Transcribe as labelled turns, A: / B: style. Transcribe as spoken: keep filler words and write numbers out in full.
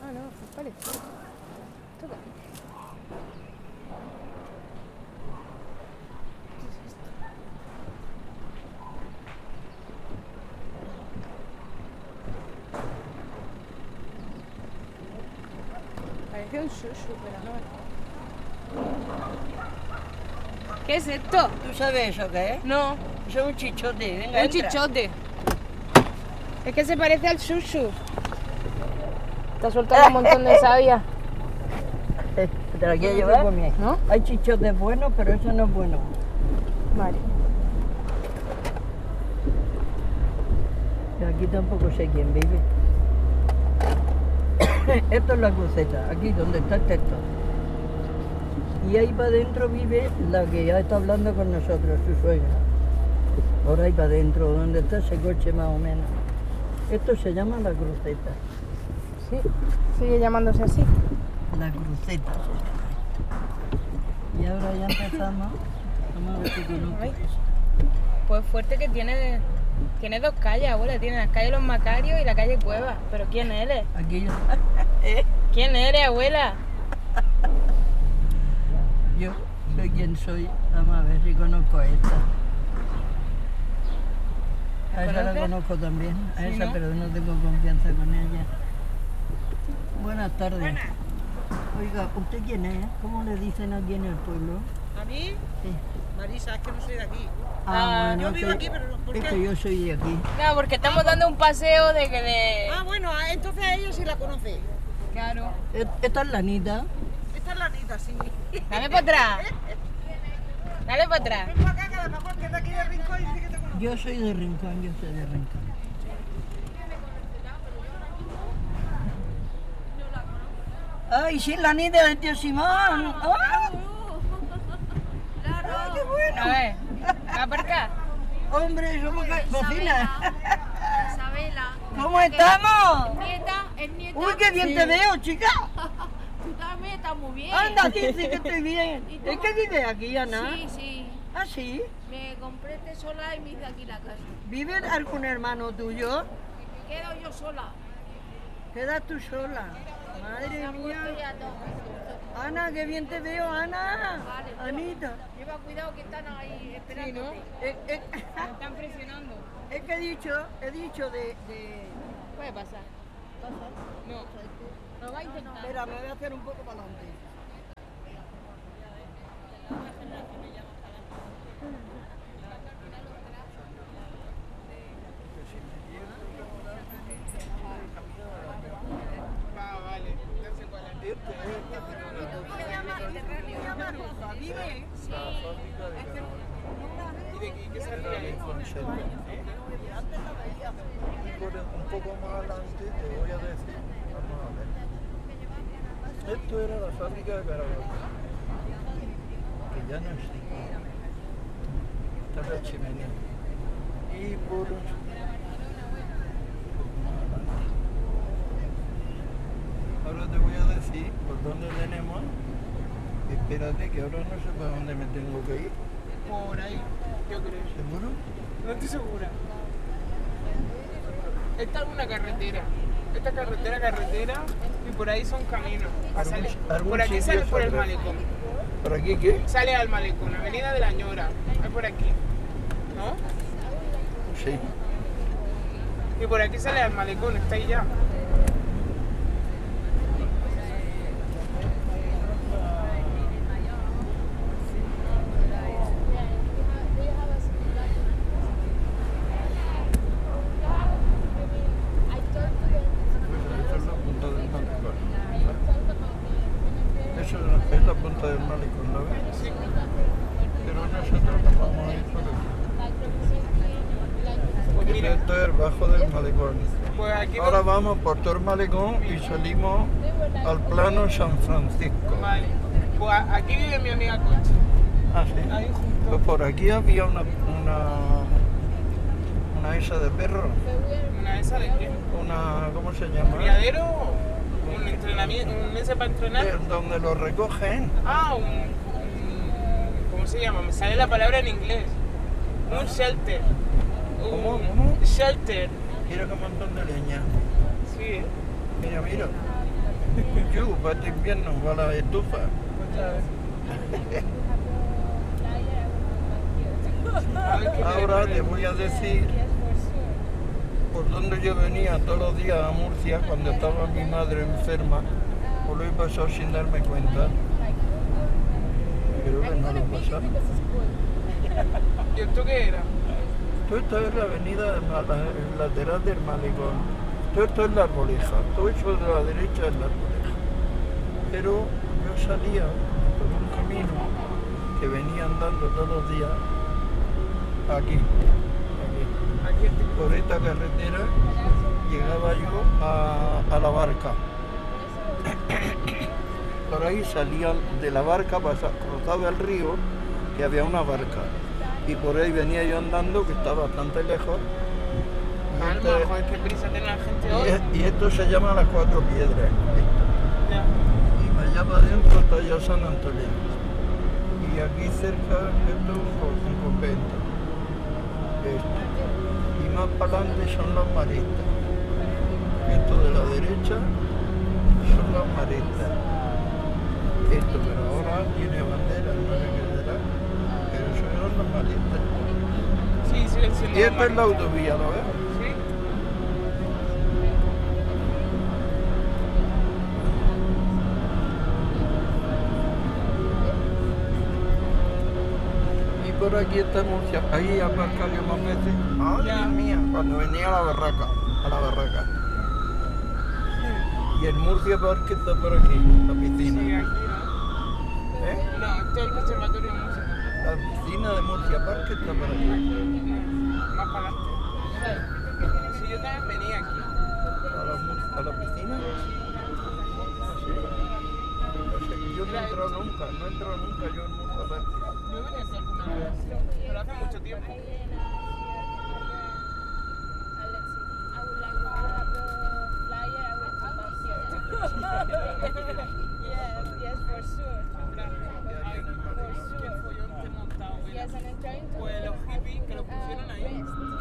A: Ah, no, es parecido. Toca. Parece un sushi, pero no. ¿Qué es esto?
B: ¿Tú sabes eso qué es?
A: No.
B: Eso es un chichote, venga,
A: Un
B: entra.
A: chichote. Es que se parece al sushi. Está soltando un montón de savia.
B: ¿Te la quieres llevar?
A: ¿No?
B: Hay chichotes buenos, pero eso no es bueno.
A: Vale.
B: Y aquí tampoco sé quién vive. Esto es la cruceta, aquí donde está el texto. Y ahí para adentro vive la que ya está hablando con nosotros, su suegra. Por ahí para adentro, donde está ese coche más o menos. Esto se llama la cruceta.
A: Sí, sigue llamándose así.
B: La cruceta se llama. Y ahora ya empezamos. Vamos a ver si conoces.
A: Pues fuerte que tiene, tiene dos calles, abuela. Tiene la calle Los Macarios y la calle Cueva. ¿Pero quién eres?
B: Aquí yo. ¿Eh?
A: ¿Quién eres, abuela?
B: Yo soy quien soy. Vamos a ver si conozco a esta. A esa la
A: conoces?
B: conozco también. A
A: Sí,
B: esa,
A: ¿no?
B: pero no tengo confianza con ella. Buenas tardes.
C: Buenas.
B: Oiga, ¿usted quién es? ¿Cómo le dicen aquí en el pueblo?
C: ¿A mí?
B: Sí.
C: Marisa, es que no soy de aquí.
A: Ah,
C: yo vivo
B: que-
C: aquí, pero ¿por
B: es
C: qué?
B: que yo soy de aquí.
A: No, porque estamos dando un paseo de que de...
C: Ah, bueno, ah, entonces a ella sí la conoce.
A: Claro.
B: E- Esta es la Anita.
C: Esta es la Anita, sí.
A: Dale para atrás. Dale para atrás.
C: Ven para acá, que a lo mejor que es de aquí de Rincón y dice que te conoce.
B: Yo soy de Rincón, yo soy de Rincón. ¡Ay, sí, la Anita del tío Simón! ¡Ah! ¡Ah, qué bueno!
A: A ver, va para acá.
B: ¡Hombre, somos ca- vecinas!
D: Isabela.
B: ¿Cómo estamos?
D: Nieta, es nieta.
B: ¡Uy, qué bien te veo, chica!
D: Tú también estás muy bien.
B: ¡Anda, sí, sí que estoy bien!
D: ¿Y tú?
B: ¿Es que vive aquí, Ana?
D: Sí, sí.
B: ¿Ah, sí?
D: Me compré este sola y me hice aquí la casa.
B: ¿Vive algún hermano tuyo?
D: Me quedo yo sola.
B: Quedas tú sola. Madre
D: Se han puesto
B: mía.
D: ya todos.
B: Ana, qué bien te veo, Ana.
D: Vale, lleva-
B: Anita.
D: Lleva cuidado que están ahí esperando.
B: Eh, eh,
A: Me están presionando.
B: es que he dicho, he dicho de... de...
A: Puede pasar. No. Lo va a intentar.
B: Espera, me voy a hacer un poco para adelante.
C: Va, vale, ya sé cuál es.
B: ¿Vive?
C: ¿Y de qué, qué se ríe?
B: Antes la veía.
E: Por un poco más adelante te voy a decir, vamos a ver. Esto era la fábrica de carabatos, que ya no existe. Esta es la chimenea. Y por un poco más adelante. Ahora te voy a decir por dónde tenemos. Espérate que ahora no sé para dónde me tengo que ir.
C: Por ahí, yo creo.
E: ¿Seguro?
C: No estoy segura. Esta es una carretera. Esta carretera, carretera, y por ahí son caminos.
E: Algún-
C: Sale-
E: algún
C: por aquí
E: sitio
C: sale por el
E: saldrá.
C: malecón.
E: ¿Por aquí qué?
C: Sale al malecón, Avenida de la Ñora. Es por aquí. ¿No?
E: Sí.
C: Y por aquí sale al malecón, está ahí ya.
E: Eso es la punta del malecón. Eso es la, es la punta del malecón, ¿lo ves?
C: Sí.
E: Pero nosotros nos vamos a ir por aquí.
C: Pues
E: Porque
C: mira,
E: esto es bajo del malecón.
C: pues aquí
E: Ahora vamos por todo el malecón y salimos al plano San Francisco.
C: Vale. Pues a- aquí vive mi amiga Concha.
E: Ah, sí.
C: Ahí junto.
E: Pues por aquí había una, una, una esa de perro,
C: Una esa de qué?
E: una, ¿cómo se llama?
C: ¿Criadero? ¿Un entrenamiento? ¿Un ese para entrenar?
E: Eh, Donde lo recogen.
C: Ah, un, un- ¿cómo se llama? Me sale la palabra en inglés. Un shelter. Un
E: ¿Cómo? ¿Cómo?
C: Shelter.
E: Mira qué montón de leña.
C: Sí.
E: Mira, mira. Yo, para este invierno, para la estufa. Ahora te voy a decir por dónde yo venía todos los días a Murcia cuando estaba mi madre enferma. Pues lo he pasado sin darme cuenta. Creo que no lo he pasado.
C: ¿Y esto qué era?
E: Todo esto es la avenida de Mala- el lateral del malecón. Todo esto es la Arboleja. Todo eso de la derecha es la Arboleja. Pero yo salía por un camino que venía andando todos los días aquí. aquí.
C: Aquí este.
E: Por esta carretera llegaba yo a, a la barca. Por ahí salía de la barca, pasaba, cruzaba el río, que había una barca. Y por ahí venía yo andando, que está bastante lejos. Y,
C: Alma,
E: este-
C: joder, qué prisa tiene la gente
E: y
C: hoy.
E: es- y esto se llama Las Cuatro Piedras.
C: Ya.
E: Y allá para adentro está ya San Antonio. Y aquí cerca esto es un un convento. Esto. Y más para adelante son los maristas. Esto de la derecha son los maristas. Esto, pero ahora tiene bandera, no sé qué será. Pero eso son los maristas.
C: Sí, siguen siendo.
E: Y esta es la
C: maristas.
E: autovía, ¿lo ves?
C: Sí.
E: Y por aquí está Murcia. Ahí aparcado yo más veces. ¡Ay,
C: Ya.
E: Dios mía! Cuando venía a la barraca. A la barraca. Y el Murcia Park está por aquí, la
C: Sí,
E: piscina.
C: aquí no.
E: ¿Eh?
C: No, este es el conservatorio de música.
E: La piscina de Murcia Park está por aquí.
C: Más para adelante. Sí, yo también venía aquí.
E: ¿A la, Mur- a la piscina? Ah, sí. No sé, yo no he entrado nunca, no he entrado nunca yo en Murcia Park.
C: Yo venía aquí alguna vez, pero hace mucho tiempo.
A: Yes, yes, for sure.
C: Ay, qué follón te he montado,
A: Yes,
C: mira.
A: and I'm trying to
C: Pues los hippies que lo pusieron ahí.